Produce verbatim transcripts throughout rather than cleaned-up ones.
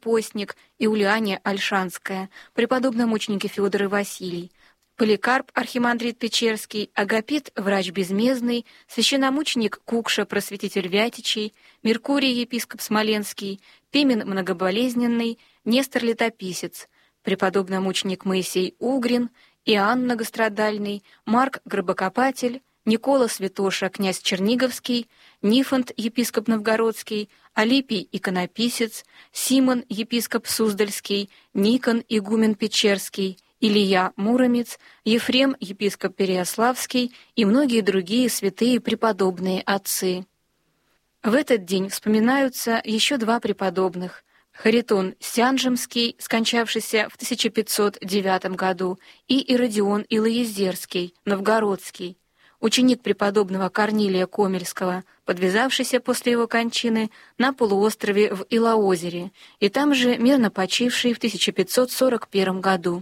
Постник, Иулиане Ольшанская, преподобномученики Феодор и Василий, Поликарп, архимандрит Печерский, Агапит, врач безмездный, священномученик Кукша, просветитель Вятичей, Меркурий, епископ Смоленский, Пимен многоболезненный, Нестор Летописец, преподобномученик Моисей Угрин, Иоанн Многострадальный, Марк Гробокопатель, Никола Святоша, князь Черниговский, Нифонт, епископ Новгородский, Алипий, иконописец, Симон, епископ Суздальский, Никон, игумен Печерский, Илия Муромец, Ефрем, епископ Переяславский и многие другие святые преподобные отцы. В этот день вспоминаются еще два преподобных: Харитон Сянжемский, скончавшийся в тысяча пятьсот девятом году, и Иродион Илоезерский, новгородский, ученик преподобного Корнилия Комельского, подвязавшийся после его кончины на полуострове в Илоозере, и там же мирно почивший в тысяча пятьсот сорок первом году.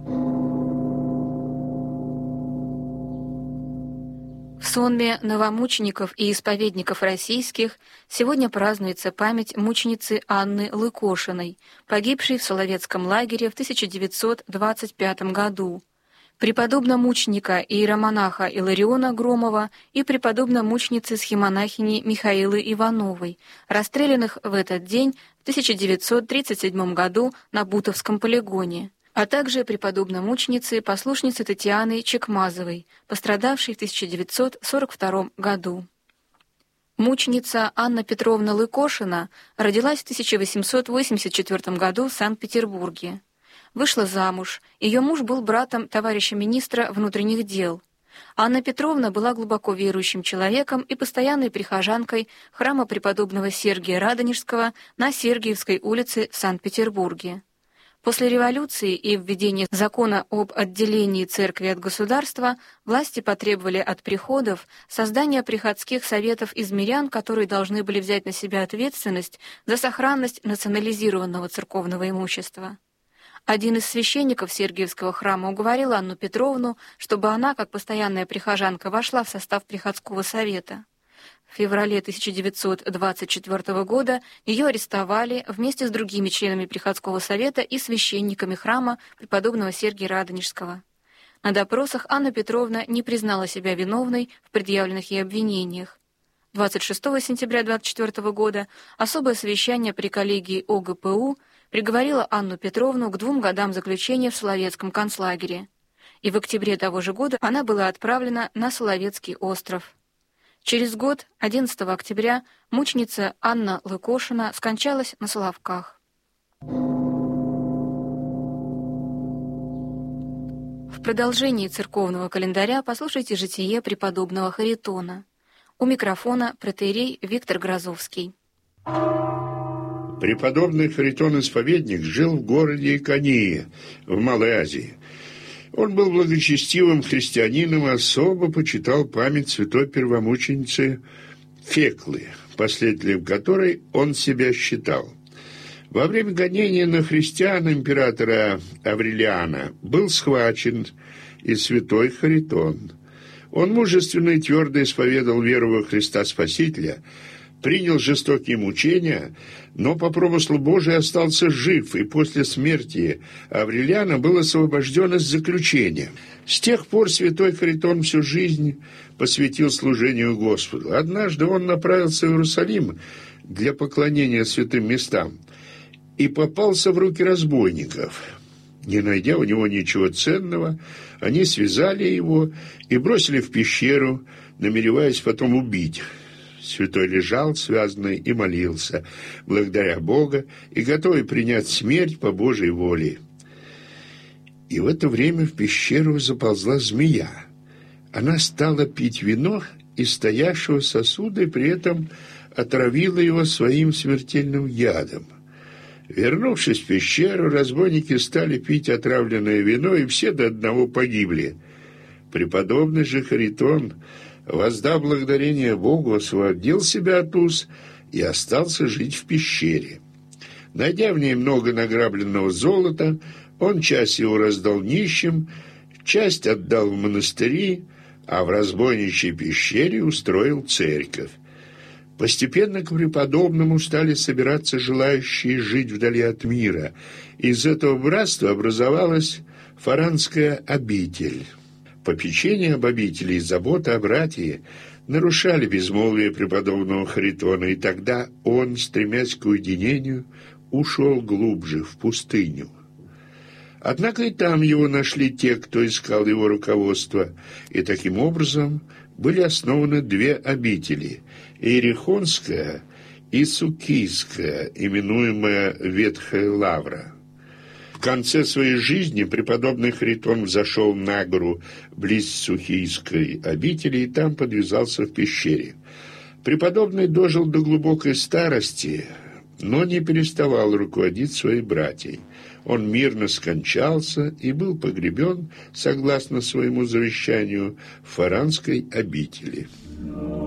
В сонме новомучеников и исповедников российских сегодня празднуется память мученицы Анны Лыкошиной, погибшей в Соловецком лагере в тысяча девятьсот двадцать пятом году, преподобномученика иеромонаха Илариона Громова и преподобномученицы схимонахини Михаилы Ивановой, расстрелянных в этот день в тысяча девятьсот тридцать седьмом году на Бутовском полигоне, а также преподобномученицы послушницы Татьяны Чекмазовой, пострадавшей в тысяча девятьсот сорок втором году. Мученица Анна Петровна Лыкошина родилась в тысяча восемьсот восемьдесят четвёртом году в Санкт-Петербурге. Вышла замуж, ее муж был братом товарища министра внутренних дел. Анна Петровна была глубоко верующим человеком и постоянной прихожанкой храма преподобного Сергия Радонежского на Сергиевской улице в Санкт-Петербурге. После революции и введения закона об отделении церкви от государства власти потребовали от приходов создания приходских советов из мирян, которые должны были взять на себя ответственность за сохранность национализированного церковного имущества. Один из священников Сергиевского храма уговорил Анну Петровну, чтобы она, как постоянная прихожанка, вошла в состав приходского совета. В феврале тысяча девятьсот двадцать четвёртого года ее арестовали вместе с другими членами приходского совета и священниками храма преподобного Сергия Радонежского. На допросах Анна Петровна не признала себя виновной в предъявленных ей обвинениях. двадцать шестого сентября двадцать четвёртого года особое совещание при коллегии О Г П У приговорила Анну Петровну к двум годам заключения в Соловецком концлагере, и в октябре того же года она была отправлена на Соловецкий остров. Через год, одиннадцатого октября, мученица Анна Лыкошина скончалась на Соловках. В продолжении церковного календаря послушайте житие преподобного Харитона. У микрофона протоиерей Виктор Грозовский. Преподобный Харитон-исповедник жил в городе Иконии в Малой Азии. Он был благочестивым христианином и особо почитал память святой первомученицы Феклы, последователем которой он себя считал. Во время гонения на христиан императора Аврелиана был схвачен и святой Харитон. Он мужественно и твердо исповедовал веру во Христа Спасителя, принял жестокие мучения, но по промыслу Божию остался жив, и после смерти Аврелиана был освобожден из заключения. С тех пор святой Харитон всю жизнь посвятил служению Господу. Однажды он направился в Иерусалим для поклонения святым местам и попался в руки разбойников. Не найдя у него ничего ценного, они связали его и бросили в пещеру, намереваясь потом убить. Святой лежал, связанный, и молился, благодаря Бога и готовый принять смерть по Божьей воле. И в это время в пещеру заползла змея. Она стала пить вино из стоящего сосуда и при этом отравила его своим смертельным ядом. Вернувшись в пещеру, разбойники стали пить отравленное вино, и все до одного погибли. Преподобный же Харитон, воздав благодарение Богу, освободил себя от уз и остался жить в пещере. Найдя в ней много награбленного золота, он часть его раздал нищим, часть отдал в монастыри, а в разбойничьей пещере устроил церковь. Постепенно к преподобному стали собираться желающие жить вдали от мира. Из этого братства образовалась Фаранская обитель. Попечение об обители и забота о братье нарушали безмолвие преподобного Харитона, и тогда он, стремясь к уединению, ушел глубже, в пустыню. Однако и там его нашли те, кто искал его руководство, и таким образом были основаны две обители – Иерихонская и Сукийская, именуемая Ветхая Лавра. В конце своей жизни преподобный Харитон взошел на гору близ Сукийской обители и там подвязался в пещере. Преподобный дожил до глубокой старости, но не переставал руководить своей братьей. Он мирно скончался и был погребен, согласно своему завещанию, в Фаранской обители.